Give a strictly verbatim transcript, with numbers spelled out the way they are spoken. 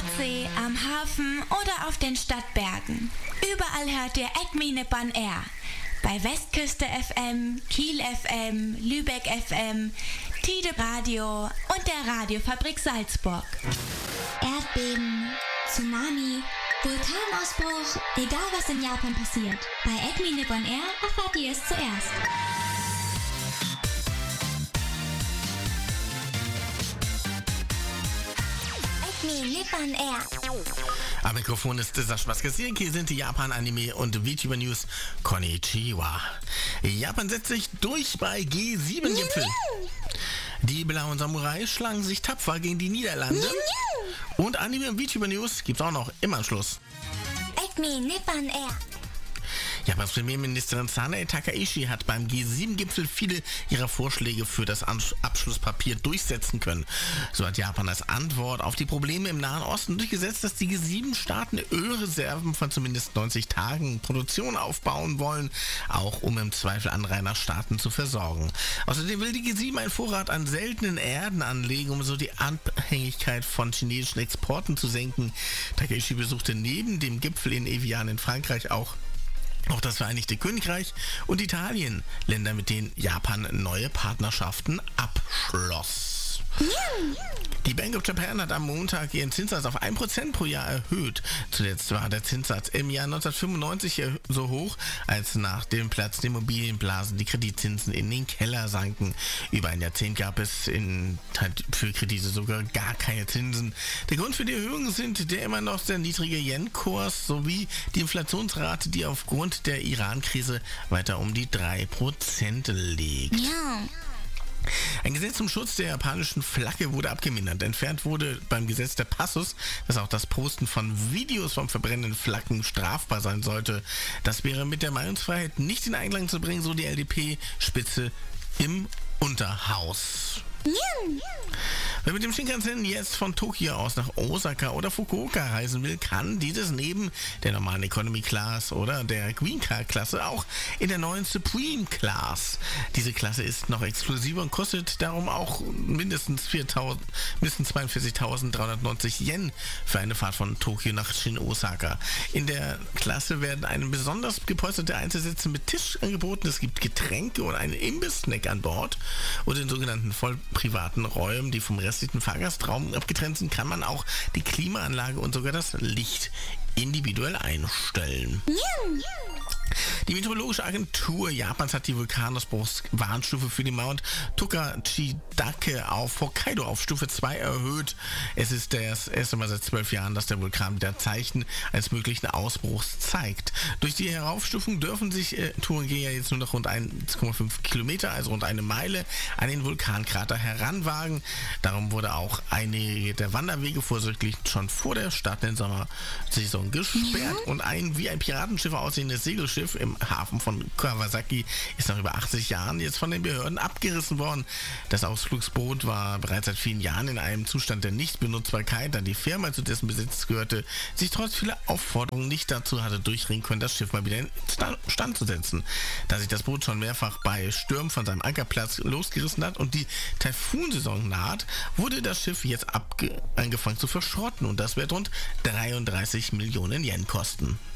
Nordsee, am Hafen oder auf den Stadtbergen. Überall hört ihr Acme Nippon Air. Bei Westküste F M, Kiel F M, Lübeck F M, Tide Radio und der Radiofabrik Salzburg. Erdbeben, Tsunami, Vulkanausbruch, egal was in Japan passiert. Bei Acme Nippon Air erfahrt ihr es zuerst. Acme Nippon Air. Am Mikrofon ist Sascha Baskasier. Hier sind die Japan-Anime- und VTuber-News. Konnichiwa. Japan setzt sich durch bei G sieben Gipfel. Die blauen Samurai schlagen sich tapfer gegen die Niederlande. Und Anime- und VTuber-News gibt's auch noch im Anschluss. Acme Nippon Air. Japans Premierministerin Sanae Takaishi hat beim G sieben Gipfel viele ihrer Vorschläge für das Abschlusspapier durchsetzen können. So hat Japan als Antwort auf die Probleme im Nahen Osten durchgesetzt, dass die G sieben Staaten Ölreserven von zumindest neunzig Tagen Produktion aufbauen wollen, auch um im Zweifel Anrainerstaaten zu versorgen. Außerdem will die G sieben einen Vorrat an seltenen Erden anlegen, um so die Abhängigkeit von chinesischen Exporten zu senken. Takaishi besuchte neben dem Gipfel in Evian in Frankreich auch Auch das Vereinigte Königreich und Italien, Länder, mit denen Japan neue Partnerschaften abschloss. Die Bank of Japan hat am Montag ihren Zinssatz auf ein Prozent pro Jahr erhöht. Zuletzt war der Zinssatz im Jahr neunzehnhundertfünfundneunzig so hoch, als nach dem Platz der Immobilienblasen die Kreditzinsen in den Keller sanken. Über ein Jahrzehnt gab es in, für Kredite sogar gar keine Zinsen. Der Grund für die Erhöhung sind der immer noch sehr niedrige Yen-Kurs sowie die Inflationsrate, die aufgrund der Iran-Krise weiter um die drei Prozent liegt. Ja. Ein Gesetz zum Schutz der japanischen Flagge wurde abgemindert. Entfernt wurde beim Gesetz der Passus, dass auch das Posten von Videos vom verbrennenden Flaggen strafbar sein sollte. Das wäre mit der Meinungsfreiheit nicht in Einklang zu bringen, so die L D P-Spitze im Unterhaus. Wer mit dem Shinkansen jetzt von Tokio aus nach Osaka oder Fukuoka reisen will, kann dieses neben der normalen Economy Class oder der Green Car Klasse auch in der neuen Supreme Class. Diese Klasse ist noch exklusiver und kostet darum auch mindestens, viertausend, mindestens zweiundvierzigtausenddreihundertneunzig Yen für eine Fahrt von Tokio nach Shin-Osaka. In der Klasse werden eine besonders gepolsterte Einzelsitze mit Tisch angeboten. Es gibt Getränke und einen Imbiss-Snack an Bord. Und in sogenannten voll privaten Räumen, die vom restlichen Fahrgastraum abgetrennt sind, kann man auch die Klimaanlage und sogar das Licht individuell einstellen. Die Meteorologische Agentur Japans hat die Vulkanausbruchswarnstufe für die Mount Tokachidake auf Hokkaido auf Stufe zwei erhöht. Es ist das erste Mal seit zwölf Jahren, dass der Vulkan wieder Zeichen eines möglichen Ausbruchs zeigt. Durch die Heraufstufung dürfen sich äh, Tourengeher jetzt nur noch rund eins Komma fünf Kilometer, also rund eine Meile, an den Vulkankrater heranwagen. Darum wurde auch einige der Wanderwege vorsorglich schon vor der startenden Sommersaison gesperrt und ein wie ein Piratenschiff aussehendes Segelschiff im Hafen von Kawasaki ist nach über achtzig Jahren jetzt von den Behörden abgerissen worden. Das Ausflugsboot war bereits seit vielen Jahren in einem Zustand der Nichtbenutzbarkeit, da die Firma, zu dessen Besitz gehörte, sich trotz vieler Aufforderungen nicht dazu hatte durchringen können, das Schiff mal wieder in Stand zu setzen. Da sich das Boot schon mehrfach bei Stürmen von seinem Ankerplatz losgerissen hat und die Taifunsaison naht, wurde das Schiff jetzt abge- angefangen zu verschrotten und das wird rund dreiunddreißig Millionen Yen kosten.